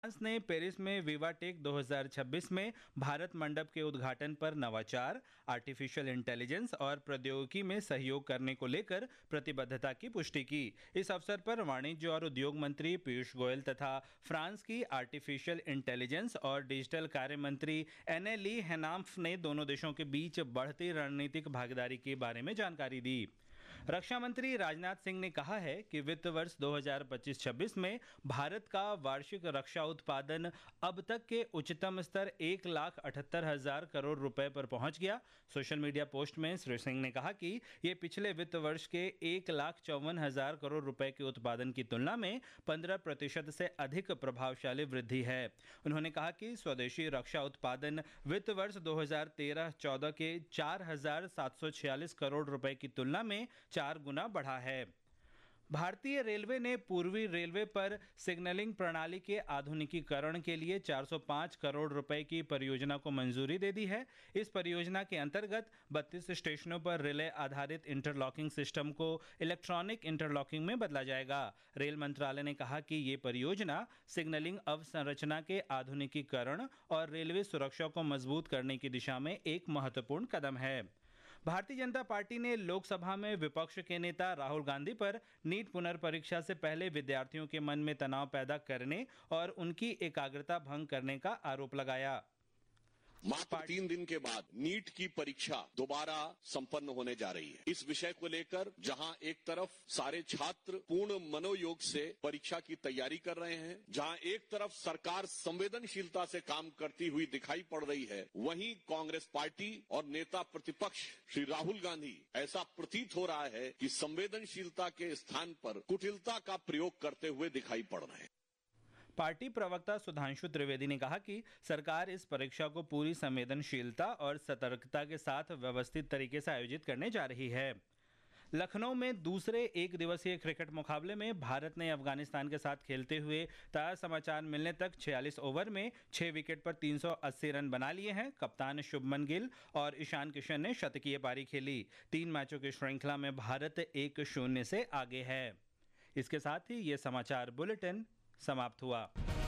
France ने Paris में VivaTech 2026 में भारत मंडप के उद्घाटन पर नवाचार, आर्टिफिशियल इंटेलिजेंस और प्रौद्योगिकी में सहयोग करने को लेकर प्रतिबद्धता की पुष्टि की। इस अवसर पर वाणिज्य और उद्योग मंत्री पीयूष गोयल तथा फ्रांस की आर्टिफिशियल इंटेलिजेंस और डिजिटल कार्य मंत्री एनेली हेनाम्फ ने दोनों देशों के बीच बढ़ती रणनीतिक भागीदारी के बारे में जानकारी दी। रक्षा मंत्री राजनाथ सिंह ने कहा है कि वित्त वर्ष 2025-26 में भारत का वार्षिक रक्षा उत्पादन अब तक के उच्चतम स्तर 1,78,000 करोड़ रुपए पर पहुंच गया। सोशल मीडिया पोस्ट में श्री सिंह ने कहा कि ये पिछले वित्त वर्ष के 1,54,000 करोड़ रुपए के उत्पादन की तुलना में 15% से अधिक प्रभावशाली वृद्धि है। उन्होंने कहा कि स्वदेशी रक्षा उत्पादन वित्त वर्ष 2013-14 के 4,746 करोड़ रुपए की तुलना में 4 गुना बढ़ा है। भारतीय रेलवे ने पूर्वी रेलवे पर सिग्नलिंग प्रणाली के आधुनिकीकरण के लिए 405 करोड़ रुपए की परियोजना को मंजूरी दे दी है। इस परियोजना के अंतर्गत 32 स्टेशनों पर रिले आधारित इंटरलॉकिंग सिस्टम को इलेक्ट्रॉनिक इंटरलॉकिंग में बदला जाएगा। रेल मंत्रालय ने कहा कि ये परियोजना सिग्नलिंग अवसंरचना के आधुनिकीकरण और रेलवे सुरक्षा को मजबूत करने की दिशा में एक महत्वपूर्ण कदम है। भारतीय जनता पार्टी ने लोकसभा में विपक्ष के नेता राहुल गांधी पर नीट पुनर्परीक्षा से पहले विद्यार्थियों के मन में तनाव पैदा करने और उनकी एकाग्रता भंग करने का आरोप लगाया। मात्र 3 दिन के बाद नीट की परीक्षा दोबारा संपन्न होने जा रही है। इस विषय को लेकर जहां एक तरफ सारे छात्र पूर्ण मनोयोग से परीक्षा की तैयारी कर रहे हैं, जहां एक तरफ सरकार संवेदनशीलता से काम करती हुई दिखाई पड़ रही है, वहीं कांग्रेस पार्टी और नेता प्रतिपक्ष श्री राहुल गांधी ऐसा प्रतीत हो रहा है कि संवेदनशीलता के स्थान पर कुटिलता का प्रयोग करते हुए दिखाई पड़ रहे हैं। पार्टी प्रवक्ता सुधांशु त्रिवेदी ने कहा कि सरकार इस परीक्षा को पूरी संवेदनशीलता और सतर्कता के साथ व्यवस्थित तरीके से आयोजित करने जा रही है। लखनऊ में दूसरे एक दिवसीय क्रिकेट मुकाबले में भारत ने अफगानिस्तान के साथ खेलते हुए ताज़ा समाचार मिलने तक 46 ओवर में 6 विकेट पर 380 रन बना लिए हैं। कप्तान शुभमन गिल और ईशान किशन ने शतकीय पारी खेली। 3 मैचों की श्रृंखला में भारत 1-0 से आगे है। इसके साथ ही ये समाचार बुलेटिन समाप्त हुआ।